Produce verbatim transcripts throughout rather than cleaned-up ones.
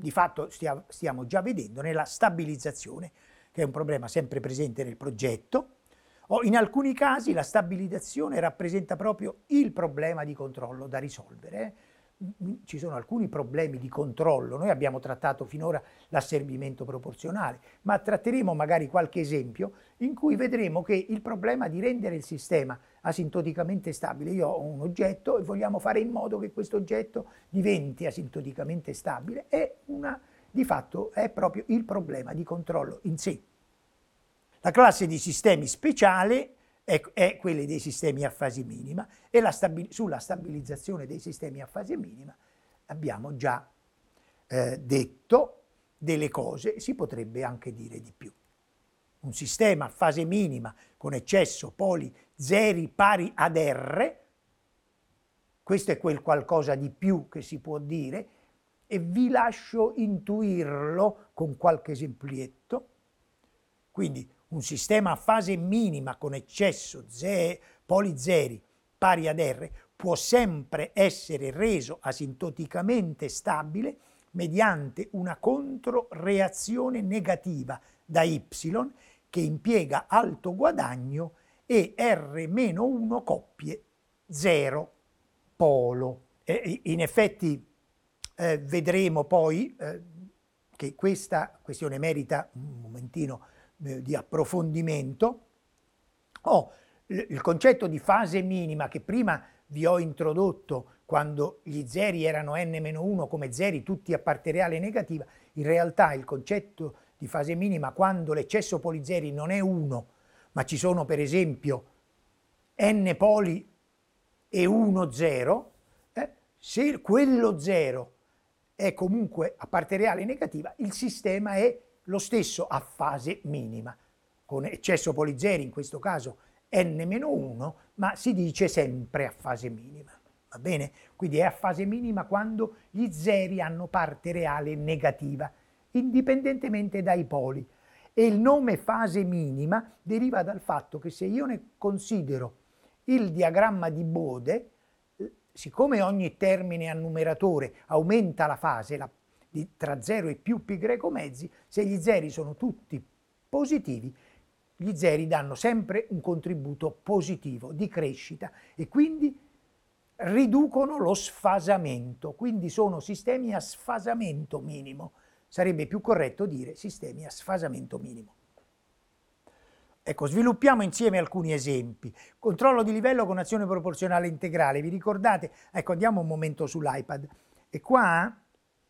di fatto stia, stiamo già vedendo nella stabilizzazione, che è un problema sempre presente nel progetto, o in alcuni casi la stabilizzazione rappresenta proprio il problema di controllo da risolvere. Ci sono alcuni problemi di controllo, noi abbiamo trattato finora l'assorbimento proporzionale, ma tratteremo magari qualche esempio in cui vedremo che il problema di rendere il sistema asintoticamente stabile, io ho un oggetto e vogliamo fare in modo che questo oggetto diventi asintoticamente stabile, è una, di fatto è proprio il problema di controllo in sé. La classe di sistemi speciale è, è quella dei sistemi a fase minima e la stabi- sulla stabilizzazione dei sistemi a fase minima abbiamo già eh, detto delle cose, si potrebbe anche dire di più. Un sistema a fase minima con eccesso poli zeri pari ad R, questo è quel qualcosa di più che si può dire e vi lascio intuirlo con qualche esemplietto. Quindi un sistema a fase minima con eccesso ze- poli zeri pari ad R può sempre essere reso asintoticamente stabile mediante una controreazione negativa da Y che impiega alto guadagno e R meno uno coppie zero polo. E in effetti eh, vedremo poi eh, che questa questione merita un momentino eh, di approfondimento. Oh, il concetto di fase minima che prima vi ho introdotto quando gli zeri erano n meno uno come zeri tutti a parte reale negativa, in realtà il concetto di fase minima quando l'eccesso polizeri non è uno, ma ci sono per esempio n poli e uno zero, eh, se quello zero è comunque a parte reale negativa, il sistema è lo stesso a fase minima, con eccesso polizeri in questo caso n meno uno, ma si dice sempre a fase minima. Va bene? Quindi è a fase minima quando gli zeri hanno parte reale negativa, indipendentemente dai poli. E il nome fase minima deriva dal fatto che se io ne considero il diagramma di Bode, siccome ogni termine a numeratore aumenta la fase la, di, tra zero e più pi greco mezzi, se gli zeri sono tutti positivi, gli zeri danno sempre un contributo positivo di crescita e quindi riducono lo sfasamento, quindi sono sistemi a sfasamento minimo. Sarebbe più corretto dire sistemi a sfasamento minimo. Ecco, sviluppiamo insieme alcuni esempi. Controllo di livello con azione proporzionale integrale. Vi ricordate? Ecco, andiamo un momento sull'iPad. E qua,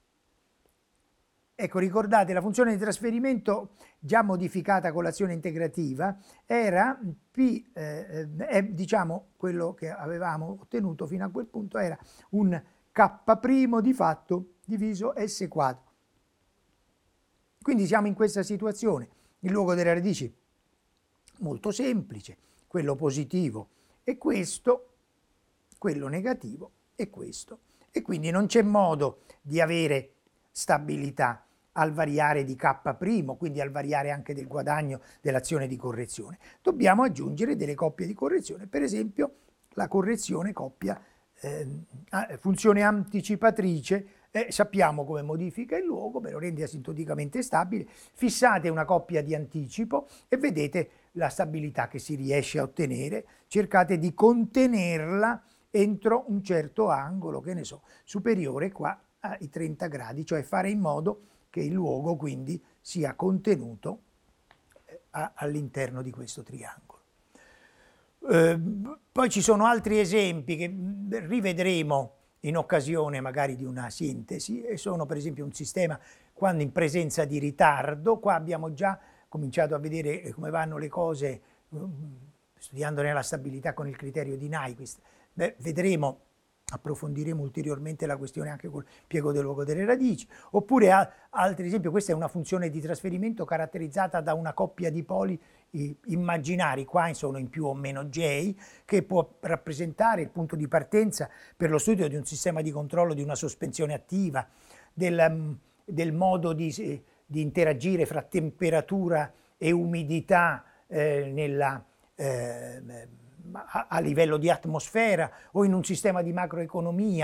ecco, ricordate, la funzione di trasferimento già modificata con l'azione integrativa era P, eh, è, diciamo, quello che avevamo ottenuto fino a quel punto era un K' di fatto diviso S quadro. Quindi siamo in questa situazione. Il luogo delle radici molto semplice, quello positivo e questo, quello negativo e questo. E quindi non c'è modo di avere stabilità al variare di K', quindi al variare anche del guadagno dell'azione di correzione. Dobbiamo aggiungere delle coppie di correzione, per esempio la correzione coppia eh, funzione anticipatrice. Eh, sappiamo come modifica il luogo, me lo rende asintoticamente stabile, fissate una coppia di anticipo e vedete la stabilità che si riesce a ottenere, cercate di contenerla entro un certo angolo, che ne so, superiore qua ai trenta gradi, cioè fare in modo che il luogo quindi sia contenuto eh, all'interno di questo triangolo. Eh, poi ci sono altri esempi che rivedremo in occasione magari di una sintesi, e sono per esempio un sistema quando in presenza di ritardo. Qua abbiamo già cominciato a vedere come vanno le cose studiandone la stabilità con il criterio di Nyquist. Beh, vedremo, approfondiremo ulteriormente la questione anche col piego del luogo delle radici, oppure a, altri esempi. Questa è una funzione di trasferimento caratterizzata da una coppia di poli immaginari, qua sono in più o meno J, che può rappresentare il punto di partenza per lo studio di un sistema di controllo di una sospensione attiva, del, del modo di, di interagire fra temperatura e umidità eh, nella, eh, a, a livello di atmosfera, o in un sistema di macroeconomia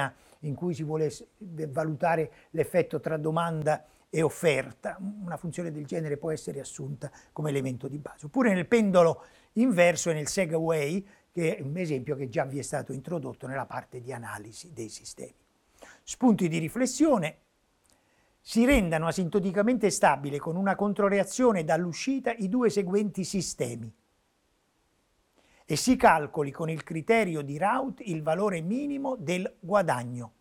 in cui si vuole valutare l'effetto tra domanda e offerta. Una funzione del genere può essere assunta come elemento di base. Oppure nel pendolo inverso e nel Segway, che è un esempio che già vi è stato introdotto nella parte di analisi dei sistemi. Spunti di riflessione: si rendano asintoticamente stabili con una controreazione dall'uscita i due seguenti sistemi e si calcoli con il criterio di Raoult il valore minimo del guadagno.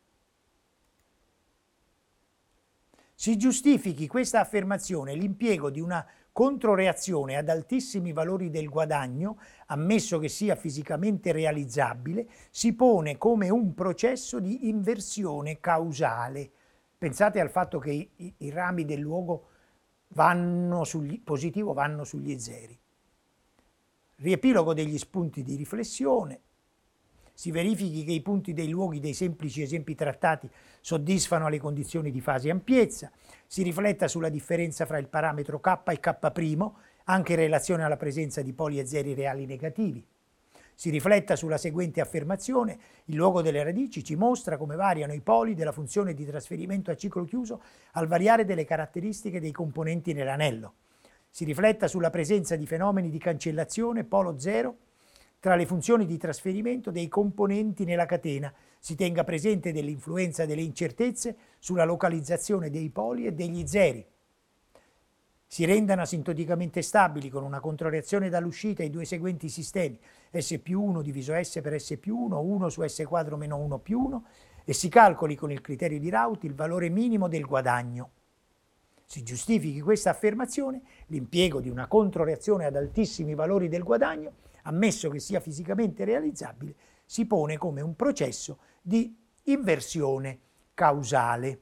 Si giustifichi questa affermazione l'impiego di una controreazione ad altissimi valori del guadagno, ammesso che sia fisicamente realizzabile, si pone come un processo di inversione causale. Pensate al fatto che i, i, i rami del luogo vanno sugli, positivo vanno sugli zeri. Riepilogo degli spunti di riflessione. Si verifichi che i punti dei luoghi dei semplici esempi trattati soddisfano alle condizioni di fase e ampiezza. Si rifletta sulla differenza fra il parametro K e K', anche in relazione alla presenza di poli e zeri reali negativi. Si rifletta sulla seguente affermazione: il luogo delle radici ci mostra come variano i poli della funzione di trasferimento a ciclo chiuso al variare delle caratteristiche dei componenti nell'anello. Si rifletta sulla presenza di fenomeni di cancellazione polo zero tra le funzioni di trasferimento dei componenti nella catena. Si tenga presente dell'influenza delle incertezze sulla localizzazione dei poli e degli zeri. Si rendano asintoticamente stabili con una controreazione dall'uscita i due seguenti sistemi, S più uno diviso S per S più uno, uno su S quadro meno uno più uno, e si calcoli con il criterio di Raoult il valore minimo del guadagno. Si giustifichi questa affermazione l'impiego di una controreazione ad altissimi valori del guadagno, ammesso che sia fisicamente realizzabile, si pone come un processo di inversione causale.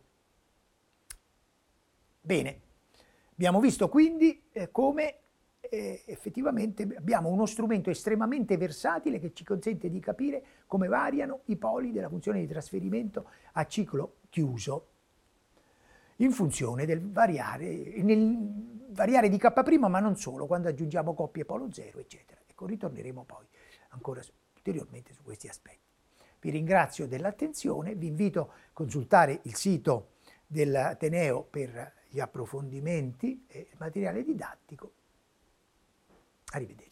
Bene. Abbiamo visto quindi eh, come eh, effettivamente abbiamo uno strumento estremamente versatile che ci consente di capire come variano i poli della funzione di trasferimento a ciclo chiuso in funzione del variare, nel variare di K', ma non solo, quando aggiungiamo coppie polo zero, eccetera. Ecco, ritorneremo poi ancora ulteriormente su questi aspetti. Vi ringrazio dell'attenzione, vi invito a consultare il sito dell'Ateneo per gli approfondimenti e il materiale didattico. Arrivederci.